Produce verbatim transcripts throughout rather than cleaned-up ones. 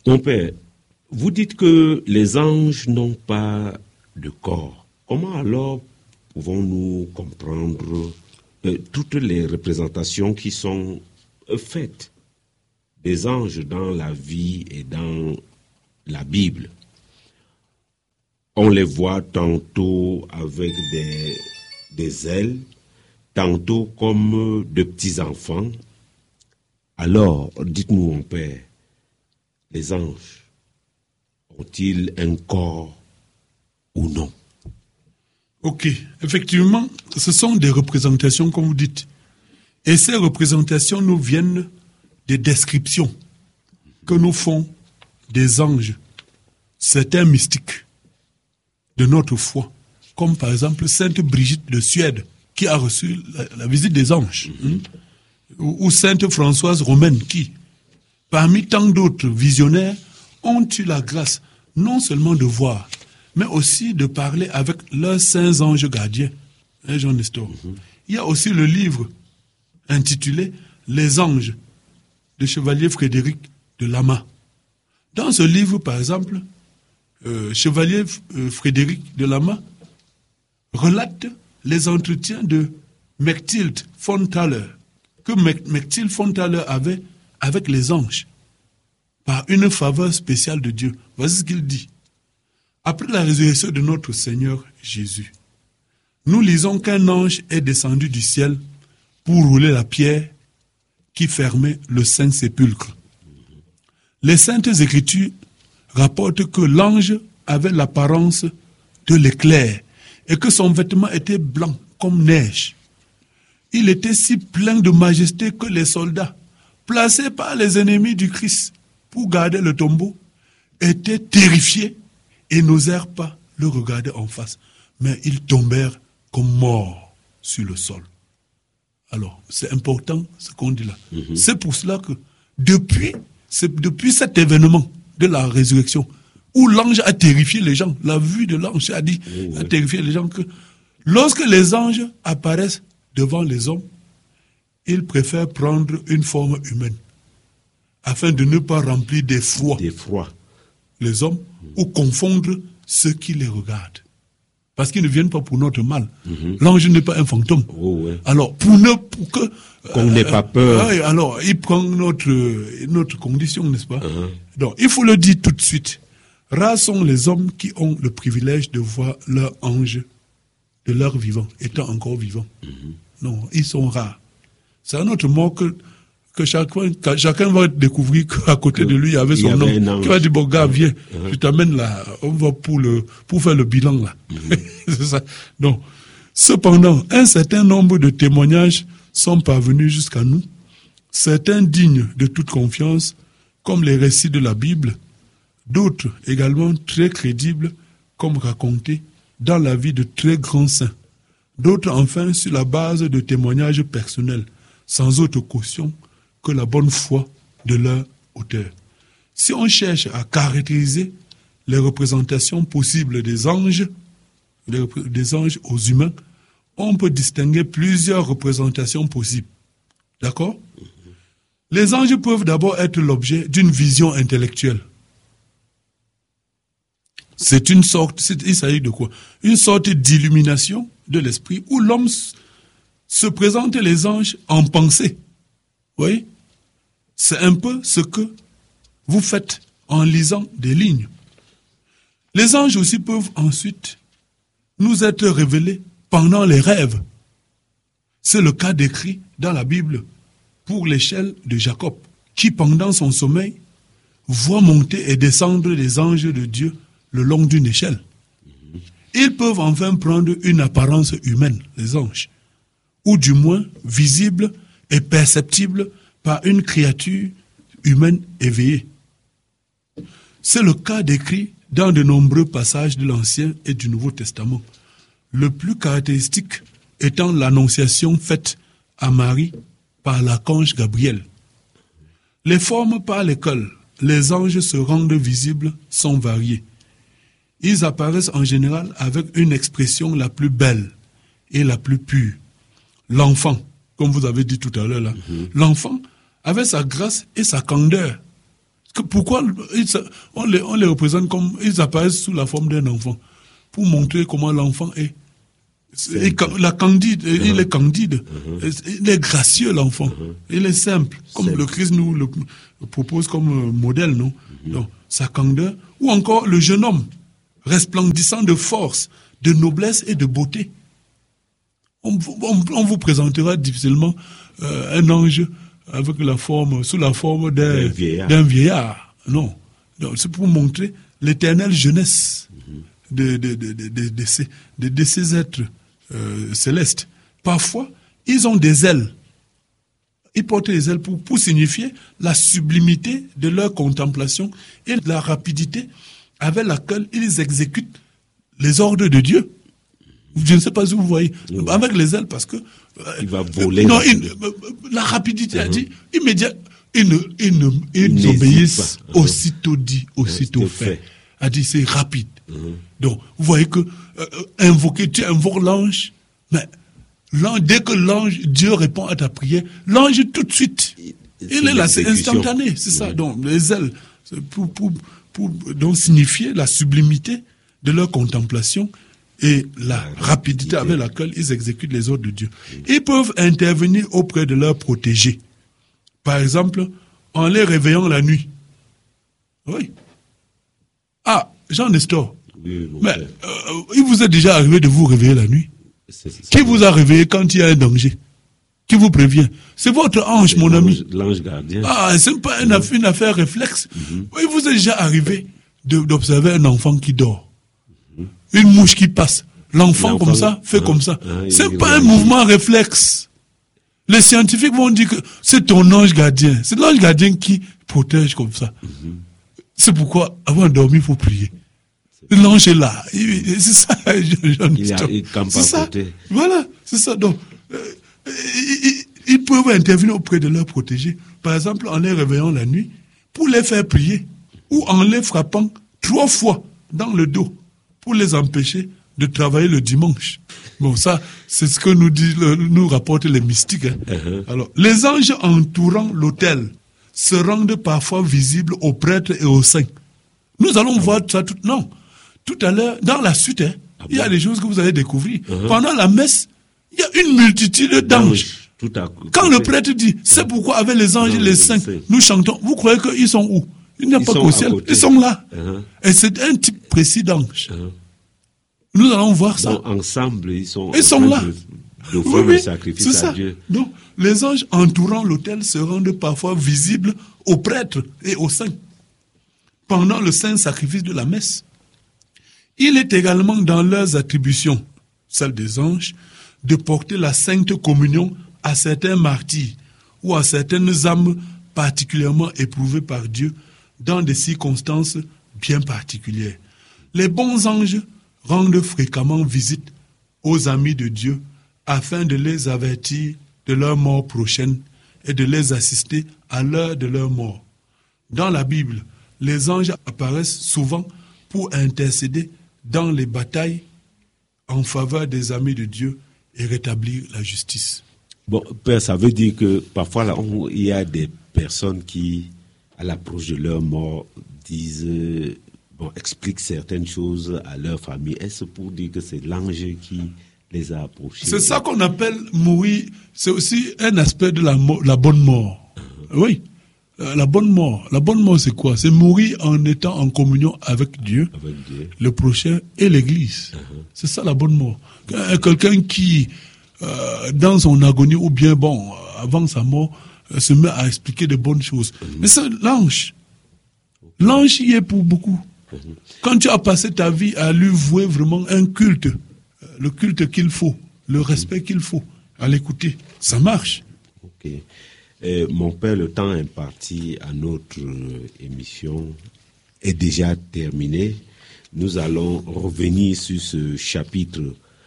Mon père, vous dites que les anges n'ont pas de corps. Comment alors pouvons-nous comprendre euh, toutes les représentations qui sont euh, faites des anges dans la vie et dans la Bible? On les voit tantôt avec des, des ailes, tantôt comme de petits enfants. Alors, dites-nous, mon père, les anges ont-ils un corps ou non? Ok, effectivement, ce sont des représentations, comme vous dites. Et ces représentations nous viennent des descriptions que nous font des anges, certains mystiques de notre foi, comme par exemple Sainte Brigitte de Suède, qui a reçu la, la visite des anges, mm-hmm. hein, ou, ou Sainte Françoise Romaine, qui, parmi tant d'autres visionnaires, ont eu la grâce non seulement de voir, mais aussi de parler avec leurs saints anges gardiens. Hein, Jean Nestor. Mm-hmm. Il y a aussi le livre intitulé « Les anges » de Chevalier Frédéric de Lama. Dans ce livre, par exemple, euh, Chevalier euh, Frédéric de Lama relate les entretiens de Mechtild von Thaler, que Mechtild von Thaler avait avec les anges, par une faveur spéciale de Dieu. Voici ce qu'il dit. Après la résurrection de notre Seigneur Jésus, nous lisons qu'un ange est descendu du ciel pour rouler la pierre qui fermait le Saint-Sépulcre. Les Saintes Écritures rapportent que l'ange avait l'apparence de l'éclair et que son vêtement était blanc comme neige. Il était si plein de majesté que les soldats, placés par les ennemis du Christ pour garder le tombeau, étaient terrifiés et n'osèrent pas le regarder en face. Mais ils tombèrent comme morts sur le sol. Alors, c'est important ce qu'on dit là. Mm-hmm. C'est pour cela que depuis, c'est depuis cet événement de la résurrection, où l'ange a terrifié les gens, la vue de l'ange a dit, mm-hmm. a terrifié les gens, que lorsque les anges apparaissent devant les hommes, ils préfèrent prendre une forme humaine, afin de ne pas remplir d'effroi les hommes, mm-hmm. ou confondre ceux qui les regardent. Parce qu'ils ne viennent pas pour notre mal. Mm-hmm. L'ange n'est pas un fantôme. Oh, ouais. Alors, pour, ne, pour que... Qu'on euh, n'ait pas peur. Euh, alors, il prend notre, notre condition, n'est-ce pas? Uh-huh. Donc, il faut le dire tout de suite. Rares sont les hommes qui ont le privilège de voir leur ange de leur vivant, étant encore vivant. Mm-hmm. Non, ils sont rares. C'est un autre mot que, que chacun, chacun va découvrir qu'à côté que de lui, il y avait son nom. Qui va dire, bon gars, viens, uh-huh. je t'amène là, on va pour, le, pour faire le bilan là. Mm-hmm. C'est ça. Donc, cependant, un certain nombre de témoignages sont parvenus jusqu'à nous, certains dignes de toute confiance, comme les récits de la Bible, d'autres également très crédibles, comme racontés dans la vie de très grands saints, d'autres enfin sur la base de témoignages personnels, sans autre caution que la bonne foi de leur auteur. Si on cherche à caractériser les représentations possibles des anges, des anges aux humains, on peut distinguer plusieurs représentations possibles. D'accord? Les anges peuvent d'abord être l'objet d'une vision intellectuelle. C'est une sorte, c'est, il s'agit de quoi? Une sorte d'illumination de l'esprit où l'homme se présente les anges en pensée. Vous voyez? C'est un peu ce que vous faites en lisant des lignes. Les anges aussi peuvent ensuite nous être révélés pendant les rêves. C'est le cas décrit dans la Bible pour l'échelle de Jacob, qui pendant son sommeil voit monter et descendre les anges de Dieu le long d'une échelle. Ils peuvent enfin prendre une apparence humaine, les anges, ou du moins visible et perceptible par une créature humaine éveillée. C'est le cas décrit dans de nombreux passages de l'Ancien et du Nouveau Testament. Le plus caractéristique étant l'annonciation faite à Marie par l'archange Gabriel. Les formes par lesquelles les anges se rendent visibles sont variées. Ils apparaissent en général avec une expression la plus belle et la plus pure. L'enfant, comme vous avez dit tout à l'heure là, mm-hmm. l'enfant avait sa grâce et sa candeur. Que, pourquoi ils, on, les, on les représente comme, ils apparaissent sous la forme d'un enfant, pour montrer comment l'enfant est. Et, la candide, uh-huh. Il est candide, uh-huh. Il est gracieux l'enfant, uh-huh. Il est simple, comme simple. Le Christ nous le, le propose comme modèle, non? Uh-huh. Donc, sa candeur, ou encore le jeune homme, resplendissant de force, de noblesse et de beauté. On, on, on vous présentera difficilement euh, un ange avec la forme, sous la forme d'un vieillard. d'un vieillard. Non. Donc, c'est pour montrer l'éternelle jeunesse mm-hmm. de, de, de, de, de, de, ces, de, de ces êtres euh, célestes. Parfois, ils ont des ailes. Ils portent des ailes pour, pour signifier la sublimité de leur contemplation et la rapidité avec laquelle ils exécutent les ordres de Dieu. Je ne sais pas si vous voyez. Oui. Avec les ailes, parce que... Euh, il va voler. Non, il, la rapidité, uh-huh. a dit, immédiat, ils, ne, ils, ne, ils, ils obéissent uh-huh. aussitôt dit, aussitôt uh-huh. fait. A dit, c'est rapide. Uh-huh. Donc, vous voyez que euh, invoquer, tu invoques l'ange, mais l'ange, dès que l'ange, Dieu répond à ta prière, l'ange tout de suite, il, il est là, c'est instantané, c'est uh-huh. ça. Donc, les ailes, pour, pour, pour donc signifier la sublimité de leur contemplation et la rapidité avec laquelle ils exécutent les ordres de Dieu. Ils peuvent intervenir auprès de leurs protégés. Par exemple, en les réveillant la nuit. Oui. Ah, Jean Nestor. Oui, mais euh, il vous est déjà arrivé de vous réveiller la nuit? C'est, c'est Qui vous a réveillé quand il y a un danger? Qui vous prévient? C'est votre ange, c'est mon l'ange, ami. L'ange gardien. Ah, c'est pas une, mmh. une affaire réflexe. Mmh. Il vous est déjà arrivé de, d'observer un enfant qui dort. Une mouche qui passe, l'enfant, l'enfant comme ça, fait ah, comme ça. Ah, c'est pas un mouvement réflexe. Les scientifiques vont dire que c'est ton ange gardien. C'est l'ange gardien qui protège comme ça. Mm-hmm. C'est pourquoi, avant de dormir, il faut prier. C'est l'ange est là. C'est ça, Jean il a, il campe c'est à ça. Côté. Voilà, c'est ça. Donc, euh, ils, ils peuvent intervenir auprès de leurs protégés. Par exemple, en les réveillant la nuit, pour les faire prier, ou en les frappant trois fois dans le dos, pour les empêcher de travailler le dimanche. Bon, ça, c'est ce que nous dit, le, nous rapportent les mystiques. Hein. Uh-huh. Alors, les anges entourant l'autel se rendent parfois visibles aux prêtres et aux saints. Nous allons ah voir bon. ça tout, non. Tout à l'heure, dans la suite, hein, ah il bon. y a des choses que vous allez découvrir. Uh-huh. Pendant la messe, il y a une multitude d'anges. Tout à coup, Quand le prêtre dit, c'est pourquoi avec les anges et les saints, nous chantons, vous croyez qu'ils sont où? Il n'y a ils pas qu'au ciel, ils sont là. Uh-huh. Et c'est un type précis d'ange. Uh-huh. Nous allons voir ça. Donc, ensemble, ils sont, ils sont là. De, de faire oui, le sacrifice c'est ça. à Dieu. Donc, les anges entourant l'autel se rendent parfois visibles aux prêtres et aux saints pendant le saint sacrifice de la messe. Il est également dans leurs attributions, celles des anges, de porter la sainte communion à certains martyrs ou à certaines âmes particulièrement éprouvées par Dieu dans des circonstances bien particulières. Les bons anges rendent fréquemment visite aux amis de Dieu afin de les avertir de leur mort prochaine et de les assister à l'heure de leur mort. Dans la Bible, les anges apparaissent souvent pour intercéder dans les batailles en faveur des amis de Dieu et rétablir la justice. Bon, Père, ça veut dire que parfois là, on, il y a des personnes qui, à l'approche de leur mort, disent, euh, bon, expliquent certaines choses à leur famille. Est-ce pour dire que c'est l'ange qui les a approchés? C'est ça qu'on appelle mourir. C'est aussi un aspect de la, mo- la bonne mort. Uh-huh. Oui, euh, la bonne mort. La bonne mort, c'est quoi? C'est mourir en étant en communion avec Dieu, avec Dieu. Le prochain et l'Église. Uh-huh. C'est ça la bonne mort. Quelqu'un qui, euh, dans son agonie, ou bien bon, avant sa mort, euh, se met à expliquer de bonnes choses. Uh-huh. Mais c'est l'ange. L'ange y est pour beaucoup. Uh-huh. Quand tu as passé ta vie à lui vouer vraiment un culte, le culte qu'il faut, le respect qu'il faut, à l'écouter, ça marche. Ok. Euh, mon père, le temps imparti à notre euh, émission est déjà terminé. Nous allons revenir sur ce chapitre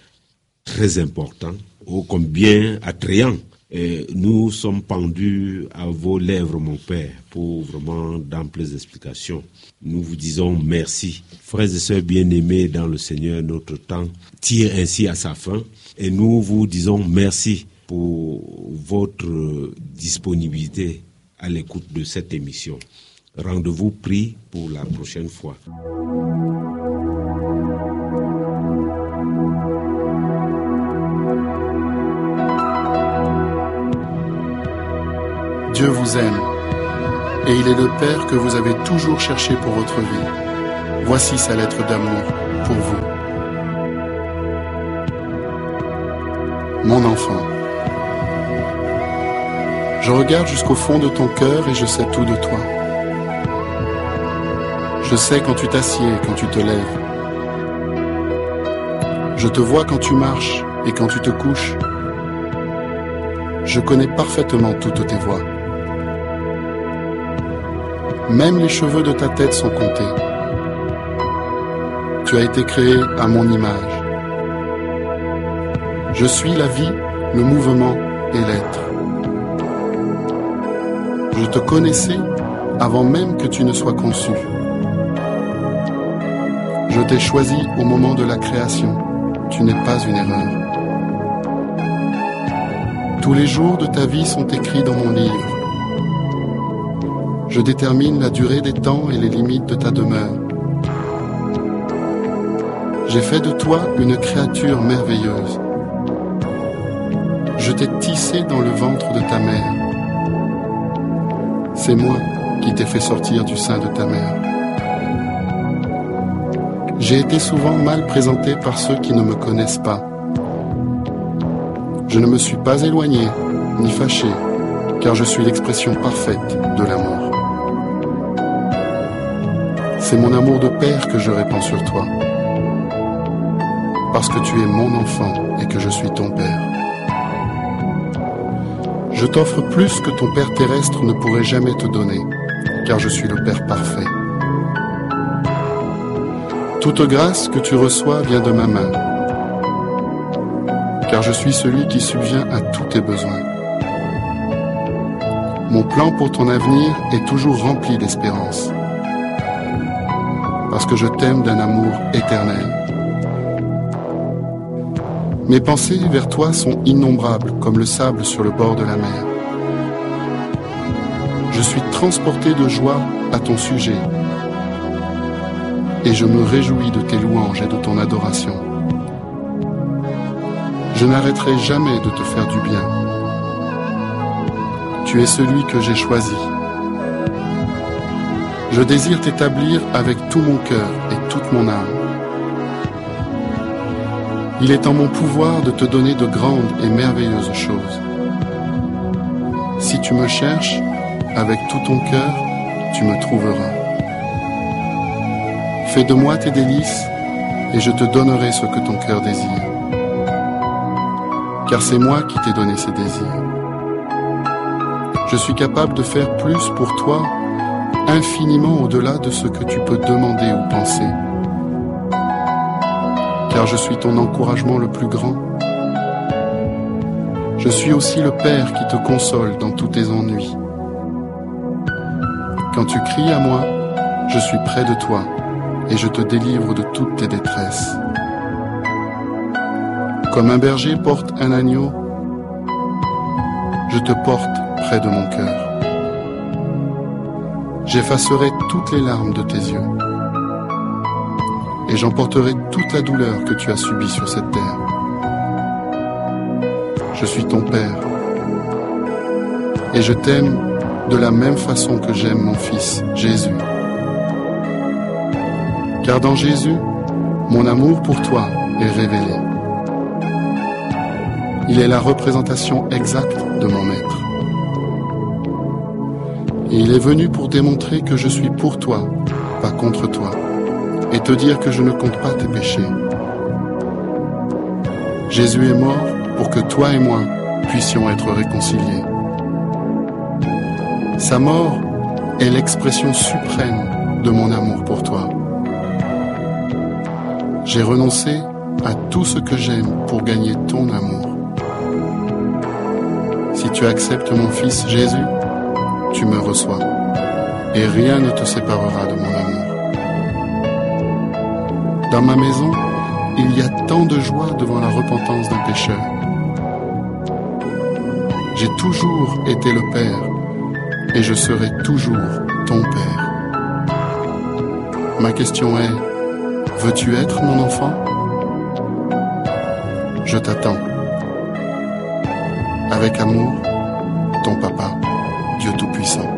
très important, ô combien attrayant. Et nous sommes pendus à vos lèvres, mon Père, pour vraiment d'amples explications. Nous vous disons merci. Frères et sœurs bien-aimés dans le Seigneur, notre temps tire ainsi à sa fin. Et nous vous disons merci pour votre disponibilité à l'écoute de cette émission. rendez-vous pris pour la prochaine fois. Dieu vous aime, et il est le Père que vous avez toujours cherché pour votre vie. Voici sa lettre d'amour pour vous. Mon enfant, je regarde jusqu'au fond de ton cœur et je sais tout de toi. Je sais quand tu t'assieds et quand tu te lèves. Je te vois quand tu marches et quand tu te couches. Je connais parfaitement toutes tes voies. Même les cheveux de ta tête sont comptés. Tu as été créé à mon image. Je suis la vie, le mouvement et l'être. Je te connaissais avant même que tu ne sois conçu. Je t'ai choisi au moment de la création. Tu n'es pas une erreur. Tous les jours de ta vie sont écrits dans mon livre. Je détermine la durée des temps et les limites de ta demeure. J'ai fait de toi une créature merveilleuse. Je t'ai tissé dans le ventre de ta mère. C'est moi qui t'ai fait sortir du sein de ta mère. J'ai été souvent mal présenté par ceux qui ne me connaissent pas. Je ne me suis pas éloigné, ni fâché, car je suis l'expression parfaite de l'amour. C'est mon amour de père que je répands sur toi, parce que tu es mon enfant et que je suis ton père. Je t'offre plus que ton père terrestre ne pourrait jamais te donner, car je suis le père parfait. Toute grâce que tu reçois vient de ma main, car je suis celui qui subvient à tous tes besoins. Mon plan pour ton avenir est toujours rempli d'espérance, parce que je t'aime d'un amour éternel. Mes pensées vers toi sont innombrables comme le sable sur le bord de la mer. Je suis transporté de joie à ton sujet, et je me réjouis de tes louanges et de ton adoration. Je n'arrêterai jamais de te faire du bien. Tu es celui que j'ai choisi. Je désire t'établir avec tout mon cœur et toute mon âme. Il est en mon pouvoir de te donner de grandes et merveilleuses choses. Si tu me cherches, avec tout ton cœur, tu me trouveras. Fais de moi tes délices, et je te donnerai ce que ton cœur désire. Car c'est moi qui t'ai donné ces désirs. Je suis capable de faire plus pour toi, infiniment au-delà de ce que tu peux demander ou penser. Car je suis ton encouragement le plus grand. Je suis aussi le Père qui te console dans tous tes ennuis. Quand tu cries à moi, je suis près de toi et je te délivre de toutes tes détresses. Comme un berger porte un agneau, je te porte près de mon cœur. J'effacerai toutes les larmes de tes yeux et j'emporterai toute la douleur que tu as subie sur cette terre. Je suis ton Père et je t'aime de la même façon que j'aime mon Fils, Jésus. Car dans Jésus, mon amour pour toi est révélé. Il est la représentation exacte de mon Maître. Et il est venu pour démontrer que je suis pour toi, pas contre toi, et te dire que je ne compte pas tes péchés. Jésus est mort pour que toi et moi puissions être réconciliés. Sa mort est l'expression suprême de mon amour pour toi. J'ai renoncé à tout ce que j'aime pour gagner ton amour. Si tu acceptes mon Fils Jésus, tu me reçois, et rien ne te séparera de mon amour. Dans ma maison, il y a tant de joie devant la repentance d'un pécheur. J'ai toujours été le Père, et je serai toujours ton Père. Ma question est, veux-tu être mon enfant? Je t'attends. Avec amour, ton papa, Dieu Tout-Puissant.